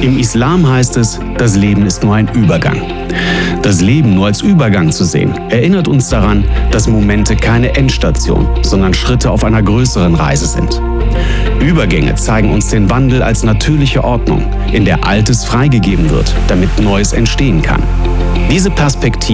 Im Islam heißt es, das Leben ist nur ein Übergang. Das Leben nur als Übergang zu sehen, erinnert uns daran, dass Momente keine Endstation, sondern Schritte auf einer größeren Reise sind. Übergänge zeigen uns den Wandel als natürliche Ordnung, in der Altes freigegeben wird, damit Neues entstehen kann. Diese Perspektive